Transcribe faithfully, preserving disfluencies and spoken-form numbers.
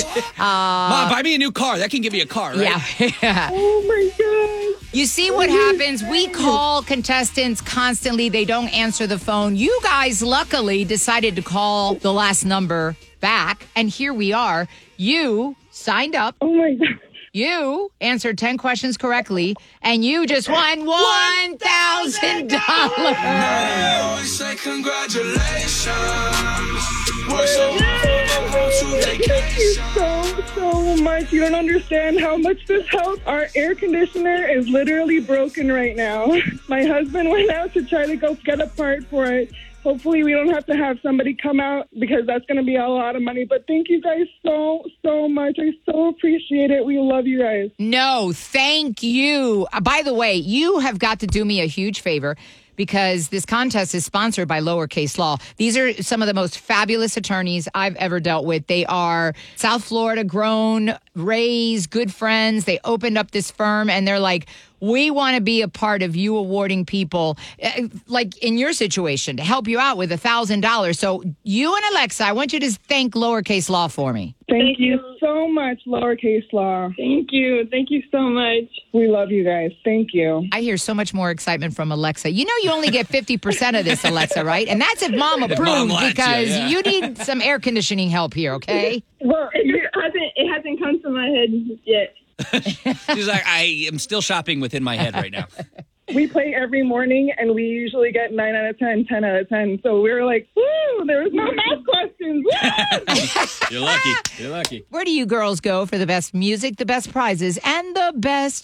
Mom, buy me a new car. That can give me a car, right? Yeah. Oh my God. You see what happens? We call contestants constantly. They don't answer the phone. You guys, luckily, decided to call the last number back. And here we are. You signed up. Oh my God. You answered ten questions correctly. And you just won one thousand dollars. I always say congratulations. We're so to Thank you so, so much. You don't understand how much this helps. Our air conditioner is literally broken right now. My husband went out to try to go get a part for it. Hopefully we don't have to have somebody come out because that's going to be a lot of money. But thank you guys so, so much. I so appreciate it. We love you guys. No, thank you. Uh, by the way, you have got to do me a huge favor because this contest is sponsored by Lowercase Law. These are some of the most fabulous attorneys I've ever dealt with. They are South Florida grown, raised, good friends. They opened up this firm and they're like, we want to be a part of you awarding people, uh, like in your situation, to help you out with one thousand dollars. So you and Alexa, I want you to thank Lowercase Law for me. Thank, Thank you you. so much, Lowercase Law. Thank you. Thank you so much. We love you guys. Thank you. I hear so much more excitement from Alexa. You know you only get fifty percent of this, Alexa, right? And that's if Mom approves Mom lets you, because yeah. you need some air conditioning help here, okay? Well, It hasn't, it hasn't come to my head yet. She's like, I am still shopping within my head right now. we play every morning, and we usually get nine out of ten, ten out of ten. So we were like, woo, there was no math questions. Woo! You're lucky. You're lucky. Where do you girls go for the best music, the best prizes, and the best